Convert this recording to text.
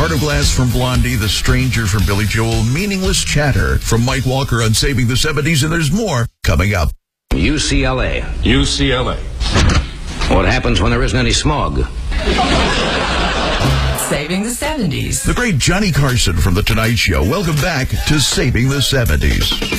Heart of Glass from Blondie, The Stranger from Billy Joel, Meaningless Chatter from Mike Walker on Saving the 70s, and there's more coming up. UCLA. UCLA. What happens when there isn't any smog? Saving the 70s. The great Johnny Carson from The Tonight Show. Welcome back to Saving the 70s.